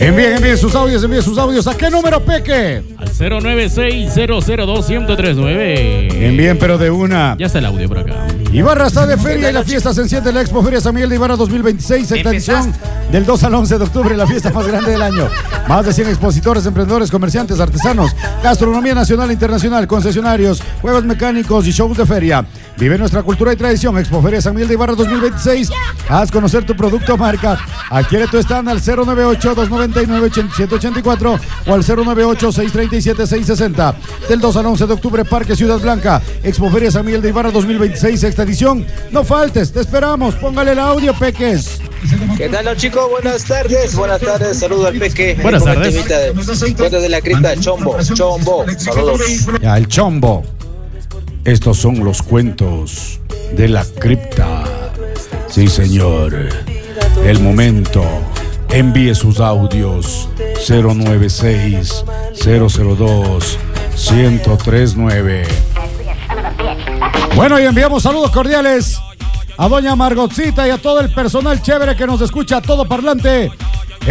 Envíen sus audios. ¿A qué número, Peque? Al 096-002-1039. Envíen, pero de una. Ya está el audio por acá. Ibarra está de feria y la fiesta se enciende en la Expo Feria San Miguel de Ibarra 2026, sexta edición, del 2 al 11 de octubre, la fiesta más grande del año. Más de 100 expositores, emprendedores, comerciantes, artesanos, gastronomía nacional e internacional, concesionarios, juegos mecánicos y shows de feria. Vive nuestra cultura y tradición. Expo Feria San Miguel de Ibarra 2026. Haz conocer tu producto o marca. Adquiere tu stand al 098-299-184 o al 098-637-660. Del 2 al 11 de octubre, Parque Ciudad Blanca. Expo Feria San Miguel de Ibarra 2026, sexta edición. No faltes, te esperamos. Póngale el audio, Peques. ¿Qué tal, los chicos? Buenas tardes, saludos al Peque. Buenas tardes. Cuentos de la cripta, Chombo, saludos. Ya, el Chombo. Estos son los cuentos de la cripta. Sí, señor. El momento. Envíe sus audios 096-002-1039. Bueno, y enviamos saludos cordiales a doña Margotcita y a todo el personal chévere que nos escucha a todo parlante